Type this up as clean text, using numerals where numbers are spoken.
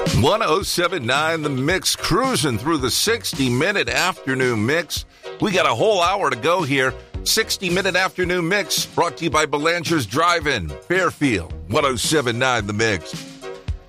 1079 The Mix, cruising through the 60-minute afternoon mix. We got a whole hour to go here. 60-minute afternoon mix brought to you by Belanger's Drive-In, Fairfield. 1079 The Mix.